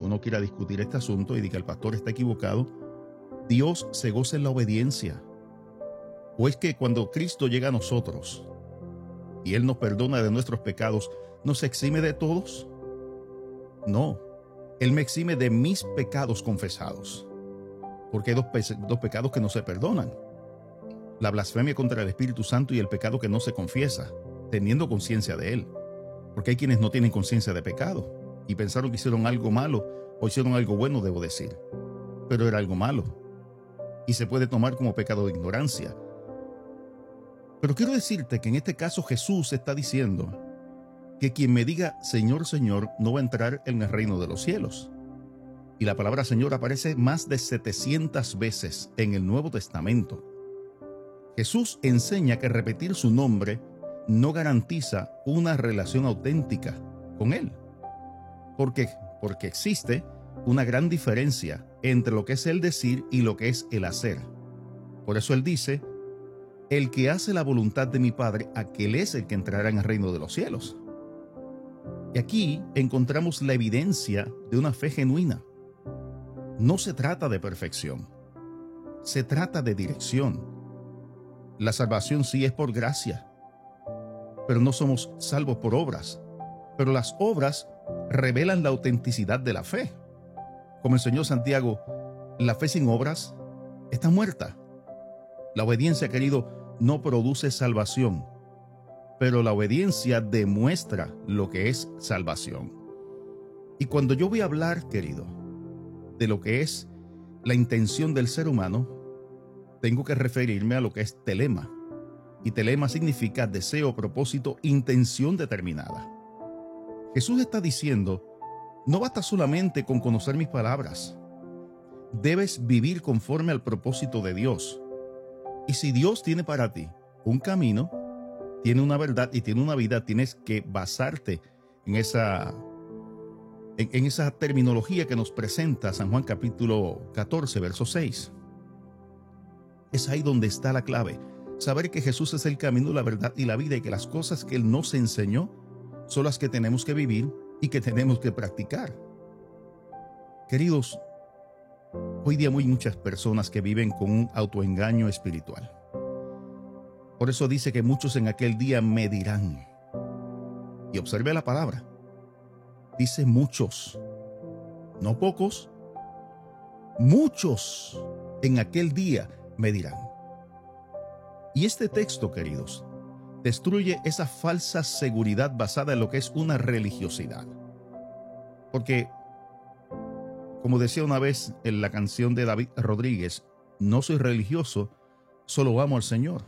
alguno quiera discutir este asunto y diga que el pastor está equivocado, Dios se goza en la obediencia. ¿O es que cuando Cristo llega a nosotros y Él nos perdona de nuestros pecados, nos exime de todos? No, Él me exime de mis pecados confesados, porque hay dos pecados que no se perdonan: la blasfemia contra el Espíritu Santo y el pecado que no se confiesa, teniendo conciencia de él. Porque hay quienes no tienen conciencia de pecado y pensaron que hicieron algo malo o hicieron algo bueno, debo decir, pero era algo malo y se puede tomar como pecado de ignorancia. Pero quiero decirte que en este caso Jesús está diciendo que quien me diga Señor, Señor, no va a entrar en el reino de los cielos. Y la palabra Señor aparece más de 700 veces en el Nuevo Testamento. Jesús enseña que repetir su nombre no garantiza una relación auténtica con Él. ¿Por qué? Porque existe una gran diferencia entre lo que es el decir y lo que es el hacer. Por eso Él dice: el que hace la voluntad de mi Padre, aquel es el que entrará en el reino de los cielos. Y aquí encontramos la evidencia de una fe genuina. No se trata de perfección, se trata de dirección. La salvación sí es por gracia, pero no somos salvos por obras. Pero las obras revelan la autenticidad de la fe. Como enseñó Santiago, la fe sin obras está muerta. La obediencia, querido, no produce salvación, pero la obediencia demuestra lo que es salvación. Y cuando yo voy a hablar, querido, de lo que es la intención del ser humano, tengo que referirme a lo que es telema. Y telema significa deseo, propósito, intención determinada. Jesús está diciendo: no basta solamente con conocer mis palabras. Debes vivir conforme al propósito de Dios. Y si Dios tiene para ti un camino, tiene una verdad y tiene una vida, tienes que basarte en esa terminología que nos presenta San Juan capítulo 14, verso 6. Es ahí donde está la clave. Saber que Jesús es el camino, la verdad y la vida, y que las cosas que Él nos enseñó son las que tenemos que vivir y que tenemos que practicar. Queridos, hoy día hay muchas personas que viven con un autoengaño espiritual. Por eso dice que muchos en aquel día me dirán. Y observe la palabra. Dice muchos, no pocos. Muchos en aquel día me dirán. Y este texto, queridos, destruye esa falsa seguridad basada en lo que es una religiosidad. Porque, como decía una vez en la canción de David Rodríguez, no soy religioso, solo amo al Señor.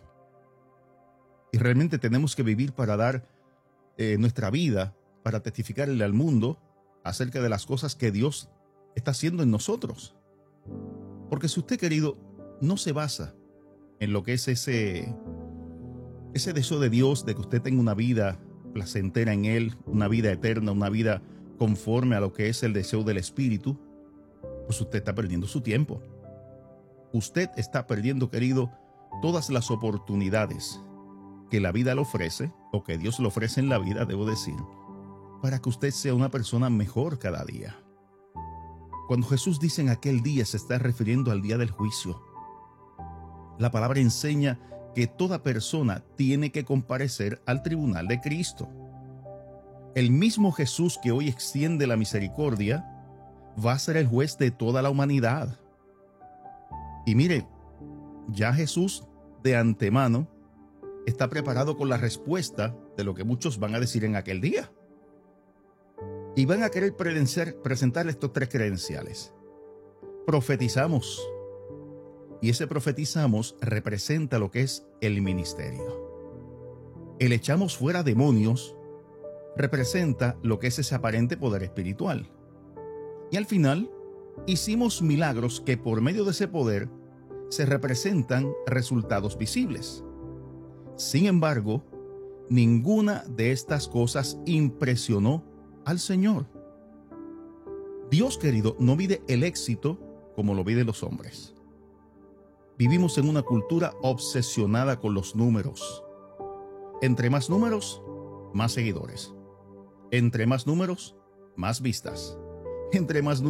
Y realmente tenemos que vivir para dar nuestra vida, para testificarle al mundo acerca de las cosas que Dios está haciendo en nosotros. Porque si usted, querido, no se basa en lo que es ese deseo de Dios de que usted tenga una vida placentera en Él, una vida eterna, una vida conforme a lo que es el deseo del Espíritu, pues usted está perdiendo su tiempo. Usted está perdiendo, querido, todas las oportunidades que la vida le ofrece, o que Dios le ofrece en la vida, debo decir, para que usted sea una persona mejor cada día. Cuando Jesús dice en aquel día, se está refiriendo al día del juicio. La palabra enseña que toda persona tiene que comparecer al tribunal de Cristo. El mismo Jesús que hoy extiende la misericordia va a ser el juez de toda la humanidad. Y mire, ya Jesús de antemano está preparado con la respuesta de lo que muchos van a decir en aquel día. Y van a querer presentar estos tres credenciales. Profetizamos. Y ese profetizamos representa lo que es el ministerio. El echamos fuera demonios representa lo que es ese aparente poder espiritual. Y al final, hicimos milagros que por medio de ese poder se representan resultados visibles. Sin embargo, ninguna de estas cosas impresionó al Señor. Dios, querido, no mide el éxito como lo miden los hombres. Vivimos en una cultura obsesionada con los números. Entre más números, más seguidores. Entre más números, más vistas. Entre más